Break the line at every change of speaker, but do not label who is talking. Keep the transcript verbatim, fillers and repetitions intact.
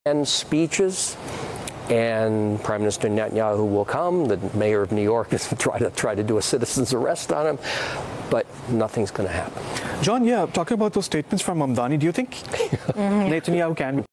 And speeches, and Prime Minister Netanyahu will come. The mayor of New York is try to try to do a citizen's arrest on him, but nothing's going to happen.
John, yeah, talking about those statements from Mamdani, do you think Netanyahu can